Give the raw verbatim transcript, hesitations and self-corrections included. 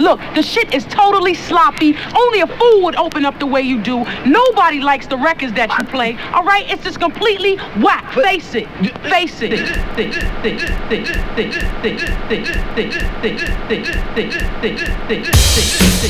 Look, the shit is totally sloppy. Only a fool would open up the way you do. Nobody likes the records that you play. All right, it's just completely whack. Face it. Face it.